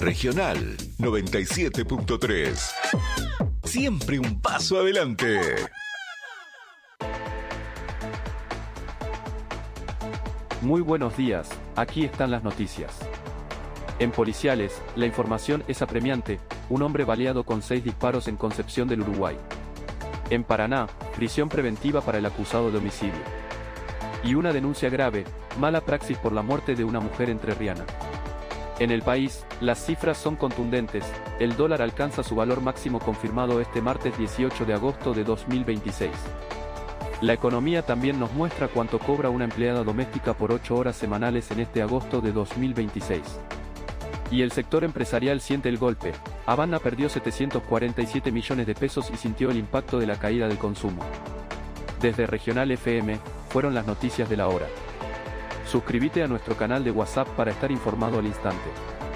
Regional 97.3. Siempre un paso adelante. Muy buenos días, aquí están las noticias. En Policiales, la información es apremiante: un hombre baleado con 6 disparos en Concepción del Uruguay. En Paraná, prisión preventiva para el acusado de homicidio. Y una denuncia grave: mala praxis por la muerte de una mujer entrerriana. En el país, las cifras son contundentes: el dólar alcanza su valor máximo confirmado este martes 18 de agosto de 2026. La economía también nos muestra cuánto cobra una empleada doméstica por 8 horas semanales en este agosto de 2026. Y el sector empresarial siente el golpe: Habana perdió 747 millones de pesos y sintió el impacto de la caída del consumo. Desde Regional FM, fueron las noticias de la hora. Suscríbete a nuestro canal de WhatsApp para estar informado al instante.